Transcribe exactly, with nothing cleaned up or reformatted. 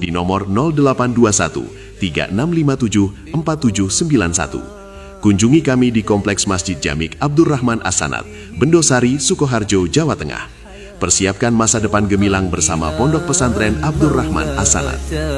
di nomor nol delapan dua satu tiga enam lima tujuh empat tujuh sembilan satu. Kunjungi kami di Kompleks Masjid Jamik Abdurrahman As-Sanad, Bendosari, Sukoharjo, Jawa Tengah. Persiapkan masa depan gemilang bersama Pondok Pesantren Abdurrahman As-Sanad.